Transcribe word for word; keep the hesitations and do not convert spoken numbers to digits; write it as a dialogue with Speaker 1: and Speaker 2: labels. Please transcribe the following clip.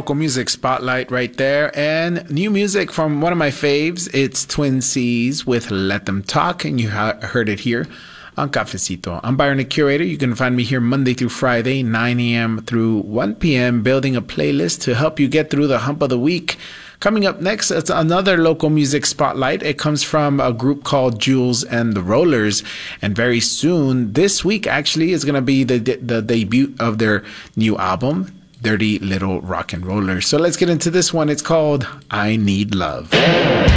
Speaker 1: local music spotlight right there. And new music from one of my faves. It's Twin C's with Let Them Talk. And you ha- heard it here on Cafecito. I'm Byron, the curator. You can find me here Monday through Friday, nine a.m. through one p.m., building a playlist to help you get through the hump of the week. Coming up next, it's another local music spotlight. It comes from a group called Jules and the Rollers. And very soon, this week actually, is going to be the, the debut of their new album, Dirty Little Rock and Rollers. So let's get into this one. It's called I Need Love.